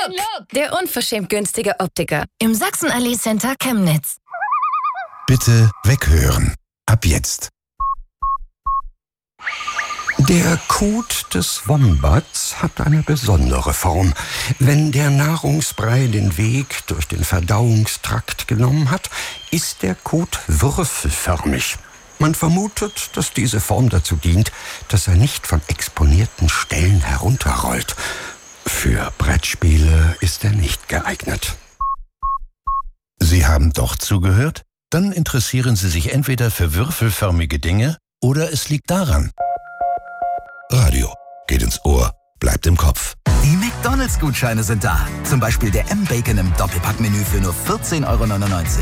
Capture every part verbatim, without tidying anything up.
Look, der unverschämt günstige Optiker im Sachsenallee Center Chemnitz. Bitte weghören. Ab jetzt. Der Kot des Wombats hat eine besondere Form. Wenn der Nahrungsbrei den Weg durch den Verdauungstrakt genommen hat, ist der Kot würfelförmig. Man vermutet, dass diese Form dazu dient, dass er nicht von exponierten Stellen herunterrollt. Für Brettspiele ist er nicht geeignet. Sie haben doch zugehört? Dann interessieren Sie sich entweder für würfelförmige Dinge oder es liegt daran. Radio geht ins Ohr, bleibt im Kopf. Die McDonalds-Gutscheine sind da. Zum Beispiel der M-Bacon im Doppelpackmenü für nur vierzehn Euro neunundneunzig.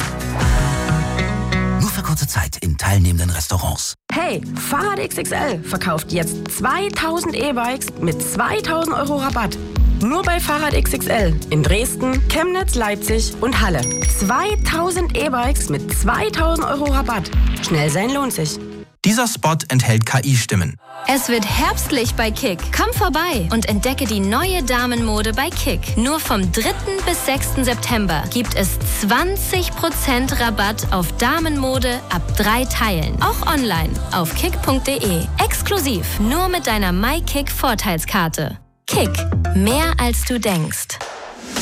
Nur für kurze Zeit in teilnehmenden Restaurants. Hey, Fahrrad X X L verkauft jetzt zweitausend E-Bikes mit zweitausend Euro Rabatt. Nur bei Fahrrad X X L in Dresden, Chemnitz, Leipzig und Halle. zweitausend E-Bikes mit zweitausend Euro Rabatt. Schnell sein lohnt sich. Dieser Spot enthält K I-Stimmen. Es wird herbstlich bei Kick. Komm vorbei und entdecke die neue Damenmode bei Kick. Nur vom dritten bis sechsten September gibt es zwanzig Prozent Rabatt auf Damenmode ab drei Teilen. Auch online auf kick punkt de. Exklusiv nur mit deiner MyKick-Vorteilskarte. Kick. Mehr als du denkst.